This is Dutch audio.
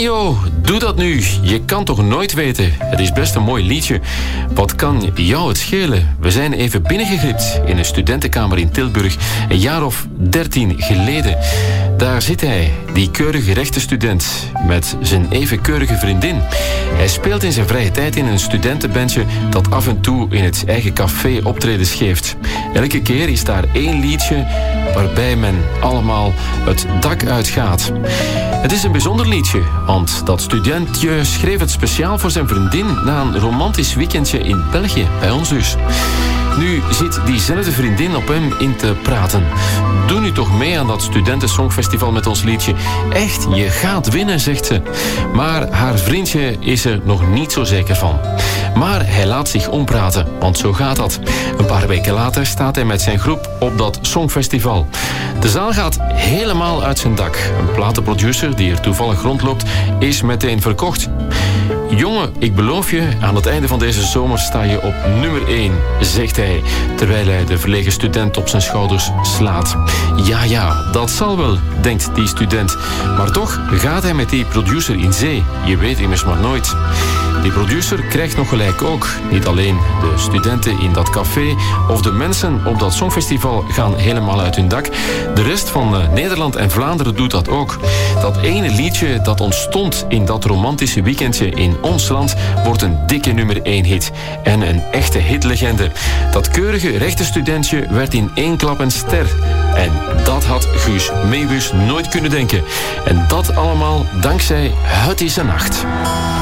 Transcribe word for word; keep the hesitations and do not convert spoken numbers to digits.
Benjo, doe dat nu. Je kan toch nooit weten. Het is best een mooi liedje. Wat kan jou het schelen? We zijn even binnengeglipt in een studentenkamer in Tilburg. Een jaar of dertien geleden. Daar zit hij, die keurige rechtenstudent, met zijn even keurige vriendin. Hij speelt in zijn vrije tijd in een studentenbandje dat af en toe in het eigen café optredens geeft. Elke keer is daar één liedje waarbij men allemaal het dak uitgaat. Het is een bijzonder liedje, want dat studentje schreef het speciaal voor zijn vriendin na een romantisch weekendje in België, bij ons dus. Nu zit diezelfde vriendin op hem in te praten. Doe nu toch mee aan dat studentensongfestival met ons liedje. Echt, je gaat winnen, zegt ze. Maar haar vriendje is er nog niet zo zeker van. Maar hij laat zich ompraten, want zo gaat dat. Een paar weken later staat hij met zijn groep op dat songfestival. De zaal gaat helemaal uit zijn dak. Een platenproducer die er toevallig rondloopt, is meteen verkocht. Jongen, ik beloof je, aan het einde van deze zomer sta je op nummer één, zegt hij, terwijl hij de verlegen student op zijn schouders slaat. Ja, ja, dat zal wel, denkt die student. Maar toch gaat hij met die producer in zee. Je weet immers maar nooit. Die producer krijgt nog gelijk ook. Niet alleen de studenten in dat café of de mensen op dat songfestival gaan helemaal uit hun dak. De rest van Nederland en Vlaanderen doet dat ook. Dat ene liedje dat ontstond in dat romantische weekendje in ons land wordt een dikke nummer één hit. En een echte hitlegende. Dat keurige rechtenstudentje werd in één klap een ster. En dat had Guus Meeuwis nooit kunnen denken. En dat allemaal dankzij Het is een nacht.